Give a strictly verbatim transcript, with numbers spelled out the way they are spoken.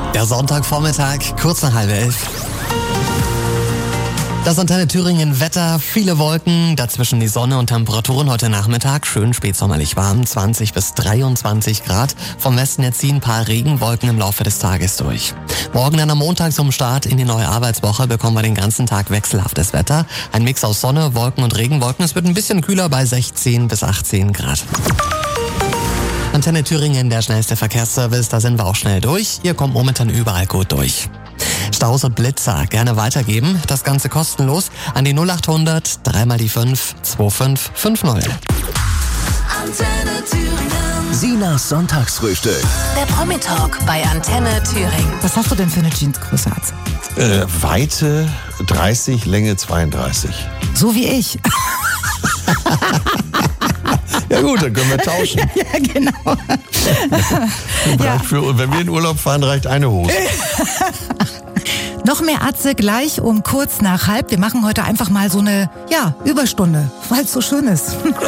Der Sonntagvormittag, kurz nach halb elf. Das Antenne Thüringen Wetter, viele Wolken, dazwischen die Sonne und Temperaturen heute Nachmittag schön spätsommerlich warm, zwanzig bis dreiundzwanzig Grad. Vom Westen jetzt ziehen ein paar Regenwolken im Laufe des Tages durch. Morgen dann am Montag zum Start in die neue Arbeitswoche bekommen wir den ganzen Tag wechselhaftes Wetter. Ein Mix aus Sonne, Wolken und Regenwolken. Es wird ein bisschen kühler bei sechzehn bis achtzehn Grad. Antenne Thüringen, der schnellste Verkehrsservice, da sind wir auch schnell durch. Ihr kommt momentan überall gut durch. Staus und Blitzer gerne weitergeben. Das Ganze kostenlos an die null achthundert, dreimal die fünf, zwei fünf fünf null. Antenne Thüringen. Sinas Sonntagsfrühstück. Der Promi-Talk bei Antenne Thüringen. Was hast du denn für eine Jeansgröße, Atze? Äh, Weite dreißig, Länge zweiunddreißig. So wie ich. Ja gut, dann können wir tauschen. Ja, genau. Ja. Für, wenn wir in Urlaub fahren, reicht eine Hose. Noch mehr Atze gleich um kurz nach halb. Wir machen heute einfach mal so eine, ja, Überstunde, weil es so schön ist.